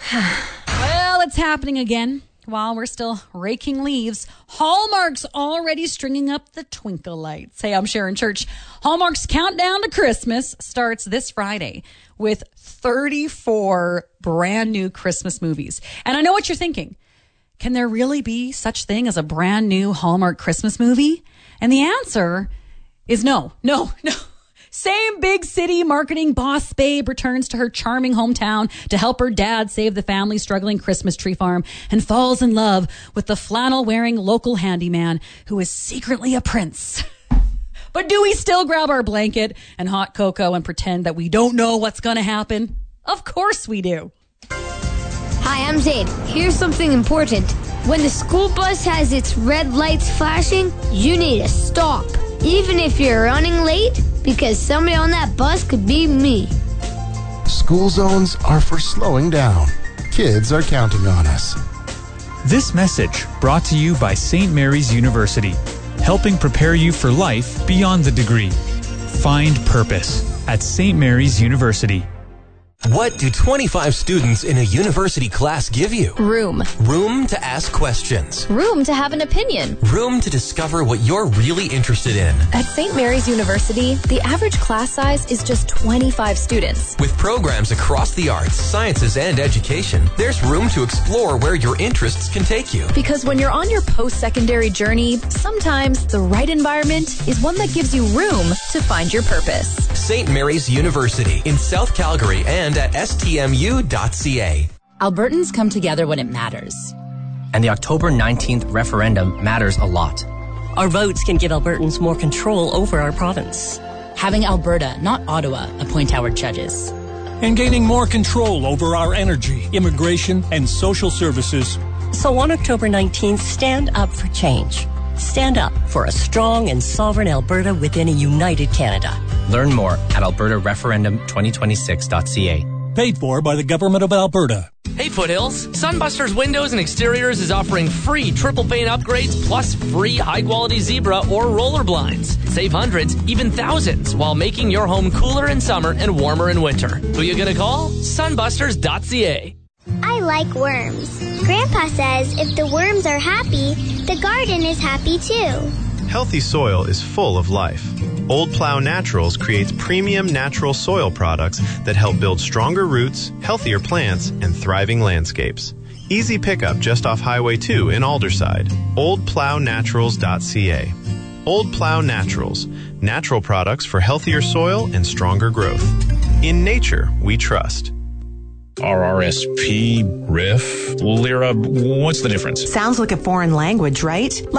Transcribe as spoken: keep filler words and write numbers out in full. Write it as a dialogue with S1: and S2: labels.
S1: Well, it's happening again. While we're still raking leaves, Hallmark's already stringing up the twinkle lights. Hey, I'm Sharon Church. Hallmark's countdown to Christmas starts this Friday with thirty-four brand new Christmas movies. And I know what you're thinking. Can there really be such thing as a brand new Hallmark Christmas movie? And the answer is no, no, no. Same big city marketing boss babe returns to her charming hometown to help her dad save the family's struggling Christmas tree farm and falls in love with the flannel-wearing local handyman who is secretly a prince. But do we still grab our blanket and hot cocoa and pretend that we don't know what's going to happen? Of course we do.
S2: Hi, I'm Zaid. Here's something important. When the school bus has its red lights flashing, you need to stop. Even if you're running late, because somebody on that bus could be me.
S3: School zones are for slowing down. Kids are counting on us.
S4: This message brought to you by Saint Mary's University, helping prepare you for life beyond the degree. Find purpose at Saint Mary's University.
S5: What do twenty-five students in a university class give you?
S6: Room.
S5: Room to ask questions.
S6: Room to have an opinion.
S5: Room to discover what you're really interested in.
S6: At Saint Mary's University, the average class size is just twenty-five students.
S5: With programs across the arts, sciences, and education, there's room to explore where your interests can take you.
S6: Because when you're on your post-secondary journey, sometimes the right environment is one that gives you room to find your purpose.
S5: Saint Mary's University in South Calgary and at S T M U dot C A.
S7: Albertans come together when it matters.
S8: And the October nineteenth referendum matters a lot.
S9: Our votes can give Albertans more control over our province.
S7: Having Alberta, not Ottawa, appoint our judges.
S10: And gaining more control over our energy, immigration, and social services.
S9: So on October nineteenth, stand up for change. Stand up for a strong and sovereign Alberta within a united Canada.
S8: Learn more at alberta referendum twenty twenty-six dot C A.
S10: Paid for by the Government of Alberta.
S11: Hey Foothills, Sunbusters Windows and Exteriors is offering free triple pane upgrades plus free high-quality zebra or roller blinds. Save hundreds, even thousands, while making your home cooler in summer and warmer in winter. Who you gonna call? sunbusters dot C A.
S12: I like worms. Grandpa says if the worms are happy, the garden is happy too.
S13: Healthy soil is full of life. Old Plow Naturals creates premium natural soil products that help build stronger roots, healthier plants, and thriving landscapes. Easy pickup just off Highway two in Alderside. old plow naturals dot C A. Old Plow Naturals. Natural products for healthier soil and stronger growth. In nature, we trust.
S14: R R S P, R I F, Lira, what's the difference?
S15: Sounds like a foreign language, right?